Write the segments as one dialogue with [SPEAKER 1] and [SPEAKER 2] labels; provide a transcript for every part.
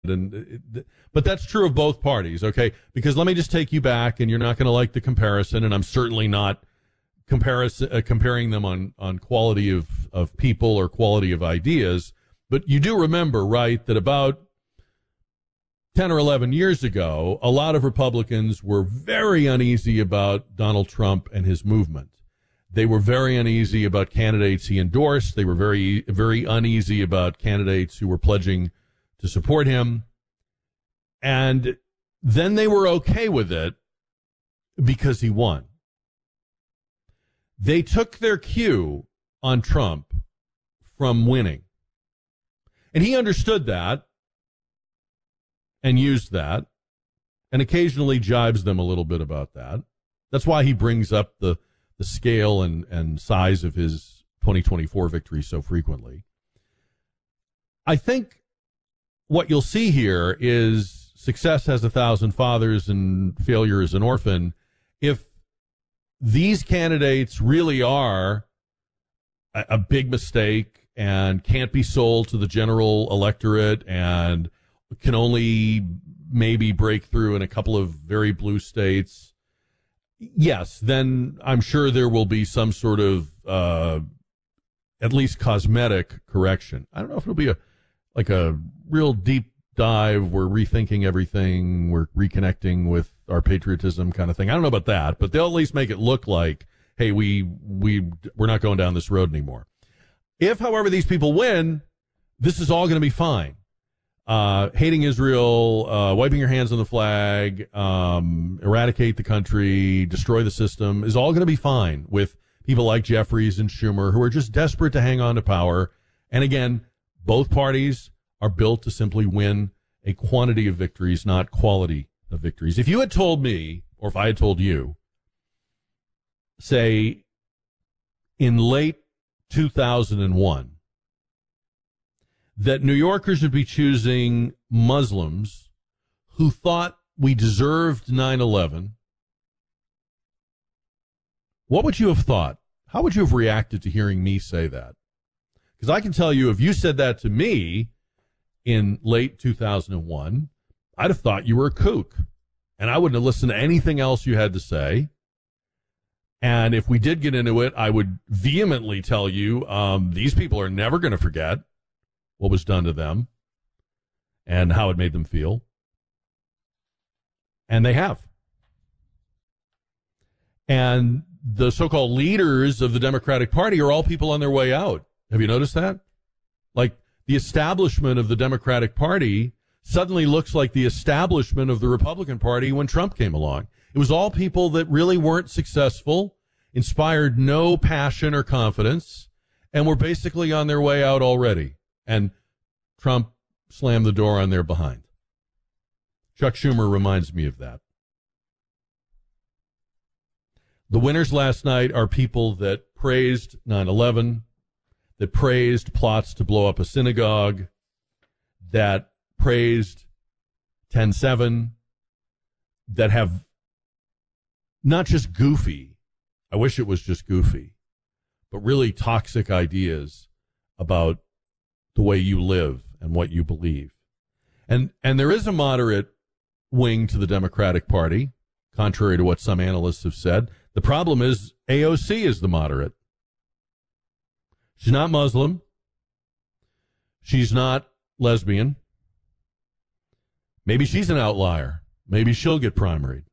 [SPEAKER 1] But that's true of both parties, okay? Because let me just take you back, and you're not going to like the comparison, and I'm certainly not comparing them on quality of people or quality of ideas. But you do remember, right, that about 10 or 11 years ago, a lot of Republicans were very uneasy about Donald Trump and his movement. They were very uneasy about candidates he endorsed. They were very, very uneasy about candidates who were pledging to support him. And then they were okay with it because he won. They took their cue on Trump from winning. And he understood that and used that and occasionally jibes them a little bit about that. That's why he brings up the scale and size of his 2024 victory so frequently. I think what you'll see here is success has 1,000 fathers and failure is an orphan. If these candidates really are a big mistake and can't be sold to the general electorate and can only maybe break through in a couple of very blue states, yes, then I'm sure there will be some sort of at least cosmetic correction. I don't know if it'll be a real deep dive. We're rethinking everything. We're reconnecting with our patriotism kind of thing. I don't know about that, but they'll at least make it look like, hey, we're not going down this road anymore. If, however, these people win, this is all going to be fine. Hating Israel, wiping your hands on the flag, eradicate the country, destroy the system is all going to be fine with people like Jeffries and Schumer who are just desperate to hang on to power. And again, both parties are built to simply win a quantity of victories, not quality of victories. If you had told me, or if I had told you, say in late 2001, that New Yorkers would be choosing Muslims who thought we deserved 9/11, what would you have thought? How would you have reacted to hearing me say that? Because I can tell you, if you said that to me in late 2001, I'd have thought you were a kook, and I wouldn't have listened to anything else you had to say. And if we did get into it, I would vehemently tell you these people are never going to forget what was done to them and how it made them feel. And they have. And the so-called leaders of the Democratic Party are all people on their way out. Have you noticed that? Like, the establishment of the Democratic Party suddenly looks like the establishment of the Republican Party when Trump came along. It was all people that really weren't successful, inspired no passion or confidence, and were basically on their way out already. And Trump slammed the door on their behind. Chuck Schumer reminds me of that. The winners last night are people that praised 9/11, that praised plots to blow up a synagogue, that praised 10/7, that have not just goofy, I wish it was just goofy, but really toxic ideas about the way you live and what you believe. And there is a moderate wing to the Democratic Party, contrary to what some analysts have said. The problem is AOC is the moderate. She's not Muslim. She's not lesbian. Maybe she's an outlier. Maybe she'll get primaried.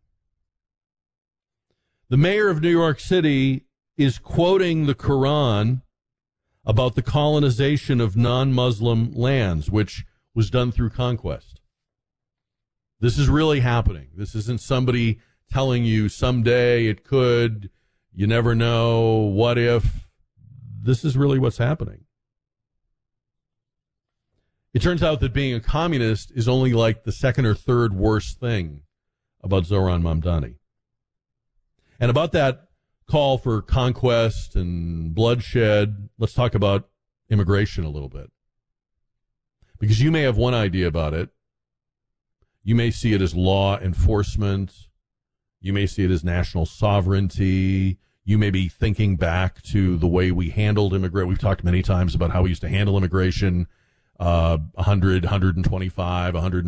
[SPEAKER 1] The mayor of New York City is quoting the Quran about the colonization of non-Muslim lands, which was done through conquest. This is really happening. This isn't somebody telling you someday it could, you never know, what if. This is really what's happening. It turns out that being a communist is only like the second or third worst thing about Zohran Mamdani. And about that call for conquest and bloodshed, let's talk about immigration a little bit. Because you may have one idea about it. You may see it as law enforcement. You may see it as national sovereignty. You may be thinking back to the way we handled immigration. We've talked many times about how we used to handle immigration 100, 125, 100.